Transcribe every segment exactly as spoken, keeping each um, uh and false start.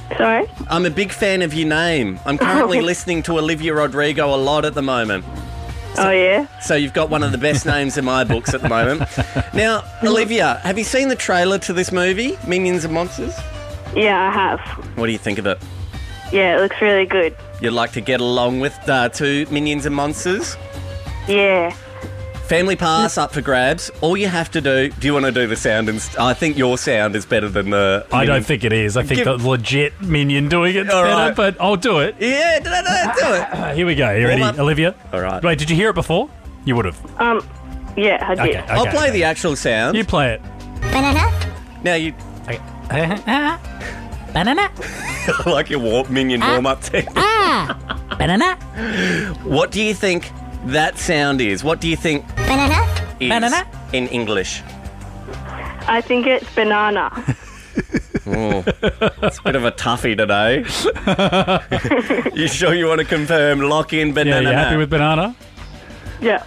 Sorry? I'm a big fan of your name. I'm currently listening to Olivia Rodrigo a lot at the moment. So, oh, yeah? So you've got one of the best names in my books at the moment. Now, Olivia, have you seen the trailer to this movie, Minions and Monsters? Yeah, I have. What do you think of it? Yeah, it looks really good. You'd like to get along with uh, two Minions and Monsters? Yeah. Family pass up for grabs. All you have to do... Do you want to do the sound? And st- I think your sound is better than the... I don't think it is. I think Give- the legit Minion doing it's All better, right. but I'll do it. Yeah, do it. Do it. Uh, here we go. You ready, Warm up. Olivia? All right. Wait, did you hear it before? You would have. Um, yeah, I did. Okay, okay. I'll play okay. the actual sound. You play it. Banana. Now you... Okay. Banana. I like your warm, Minion warm-up technique. Ah. Banana. What do you think that sound is? What do you think Banana. is Banana? in English? I think it's banana. Oh, it's a bit of a toughie today. You sure you want to confirm? Lock in Yeah, banana. you happy with banana? Yeah.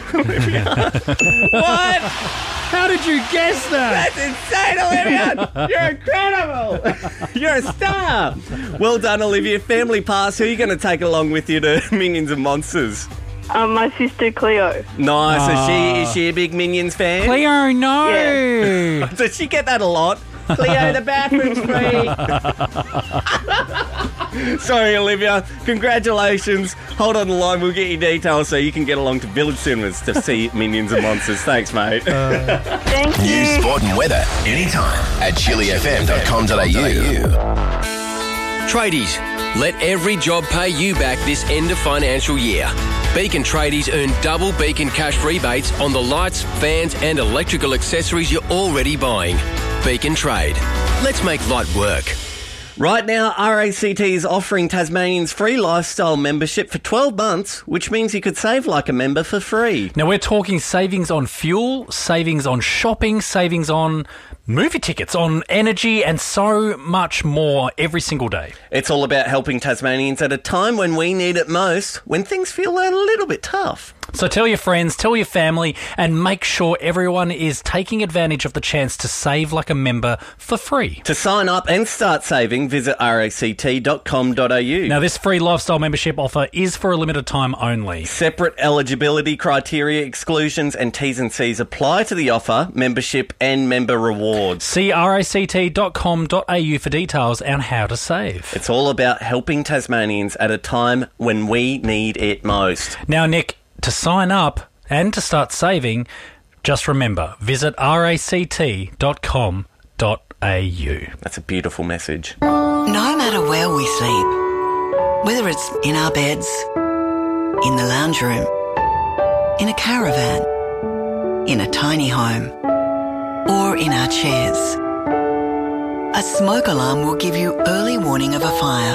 What? How did you guess that? That's insane, Olivia! You're incredible! You're a star! Well done, Olivia. Family pass. Who are you going to take along with you to Minions and Monsters? Um, my sister Cleo. Nice. Is she, Ah. is she a big Minions fan? Cleo, no. Yeah. Does she get that a lot? Cleo, the bathroom's free. Sorry, Olivia. Congratulations. Hold on the line. We'll get your details so you can get along to Village Cinemas to see Minions and Monsters. Thanks, mate. Thank you. News, sport and weather anytime at chili f m dot com dot a u. Tradies, let every job pay you back this end of financial year. Beacon Tradies earn double Beacon cash rebates on the lights, fans and electrical accessories you're already buying. Beacon Trade. Let's make light work. Right now, R A C T is offering Tasmanians free lifestyle membership for twelve months, which means you could save like a member for free. Now, we're talking savings on fuel, savings on shopping, savings on movie tickets, on energy, and so much more every single day. It's all about helping Tasmanians at a time when we need it most, when things feel a little bit tough. So tell your friends, tell your family, and make sure everyone is taking advantage of the chance to save like a member for free. To sign up and start saving, visit r a c t dot com dot a u. Now, this free lifestyle membership offer is for a limited time only. Separate eligibility criteria, exclusions and T's and C's apply to the offer, membership and member rewards. See r a c t dot com dot a u for details on how to save. It's all about helping Tasmanians at a time when we need it most. Now, Nick, to sign up and to start saving, just remember, visit r a c t dot com dot a u. That's a beautiful message. No matter where we sleep, whether it's in our beds, in the lounge room, in a caravan, in a tiny home, or in our chairs, a smoke alarm will give you early warning of a fire.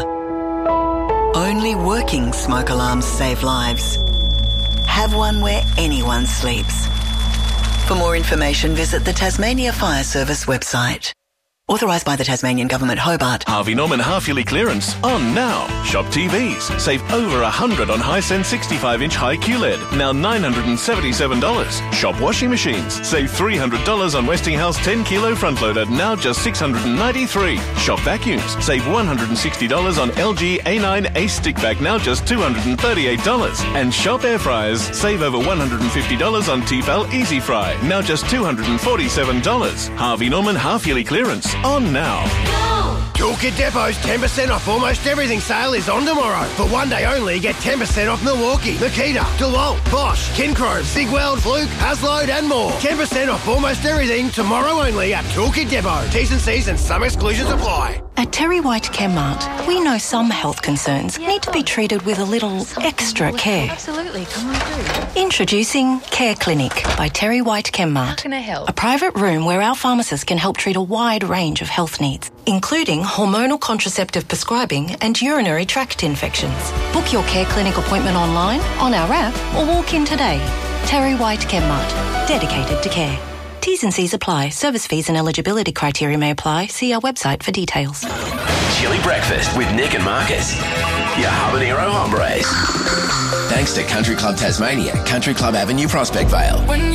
Only working smoke alarms save lives. Have one where anyone sleeps. For more information, visit the Tasmania Fire Service website. Authorised by the Tasmanian Government, Hobart. Harvey Norman half-yearly clearance on now. Shop T Vs. Save over one hundred dollars on Hisense sixty-five inch high Q L E D. Now nine hundred seventy-seven dollars. Shop washing machines. Save three hundred dollars on Westinghouse ten kilo front loader. Now just six hundred ninety-three dollars. Shop vacuums. Save one hundred sixty dollars on L G A nine Ace stick vac. Now just two hundred thirty-eight dollars. And shop air fryers. Save over one hundred fifty dollars on Tefal Easy Fry. Now just two hundred forty-seven dollars. Harvey Norman half-yearly clearance on now. Toolkit Depot's ten percent off almost everything sale is on tomorrow. For one day only, get ten percent off Milwaukee, Makita, DeWalt, Bosch, Kincrome, Sigweld, Fluke, Hasload and more. ten percent off almost everything tomorrow only at Toolkit Depot. T's and C's and some exclusions apply. At Terry White Chemmart, we know some health concerns need to be treated with a little extra care. Absolutely, come on through. Introducing Care Clinic by Terry White Chemmart. How can I help? A private room where our pharmacists can help treat a wide range of health needs, including hormonal contraceptive prescribing and urinary tract infections. Book your Care Clinic appointment online, on our app, or walk in today. Terry White Chemmart, dedicated to care. T's and C's apply. Service fees and eligibility criteria may apply. See our website for details. Chili breakfast with Nick and Marcus. Your habanero hombres. Thanks to Country Club Tasmania, Country Club Avenue, Prospect Vale.